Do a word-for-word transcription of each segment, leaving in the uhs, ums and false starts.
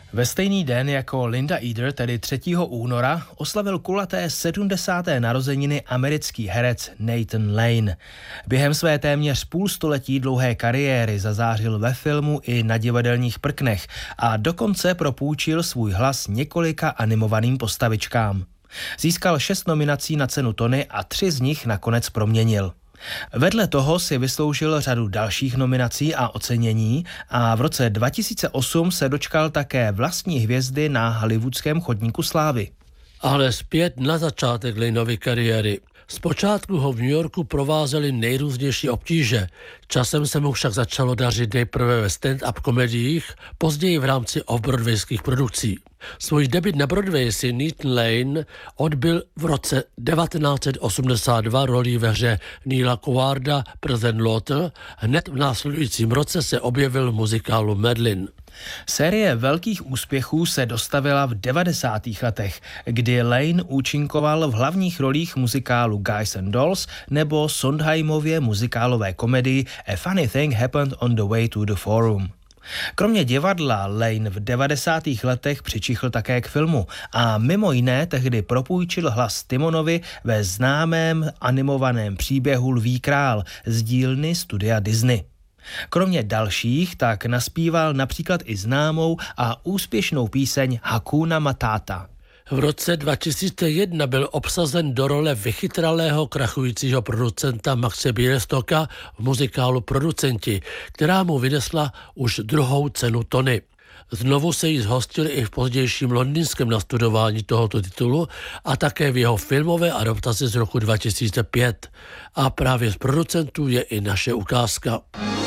Ve stejný den jako Linda Eder, tedy třetího února, oslavil kulaté sedmdesáté narozeniny americký herec Nathan Lane. Během své téměř půlstoletí dlouhé kariéry zazářil ve filmu i na divadelních prknech a dokonce propůjčil svůj hlas několika animovaným postavičkám. Získal šest nominací na cenu Tony a tři z nich nakonec proměnil. Vedle toho si vysloužil řadu dalších nominací a ocenění a v roce dva tisíce osm se dočkal také vlastní hvězdy na hollywoodském chodníku slávy. Ale zpět na začátek Laneovy kariéry. Zpočátku ho v New Yorku provázely nejrůznější obtíže. Časem se mu však začalo dařit nejprve ve stand-up komediích, později v rámci off-broadwayských produkcí. Svůj debut na Broadway si Nathan Lane odbyl v roce devatenáct set osmdesát dva rolí ve hře Neila Cowarda Present Laughter. Hned v následujícím roce se objevil v muzikálu Madeline. Série velkých úspěchů se dostavila v devadesátých letech, kdy Lane účinkoval v hlavních rolích muzikálu Guys and Dolls nebo Sondheimově muzikálové komedii A Funny Thing Happened on the Way to the Forum. Kromě divadla Lane v devadesátých letech přičichl také k filmu a mimo jiné tehdy propůjčil hlas Timonovi ve známém animovaném příběhu Lví král z dílny studia Disney. Kromě dalších tak naspíval například i známou a úspěšnou píseň Hakuna Matata. V roce dva tisíce jedna byl obsazen do role vychytralého krachujícího producenta Maxe Bielystocka v muzikálu Producenti, která mu vynesla už druhou cenu Tony. Znovu se jí zhostil i v pozdějším londýnském nastudování tohoto titulu a také v jeho filmové adaptaci z roku dva tisíce pět. A právě z Producentů je i naše ukázka.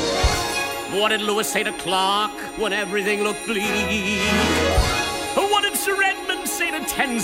What did Lewis say to Clark when everything looked bleak? What did Sir Edmund say to Ten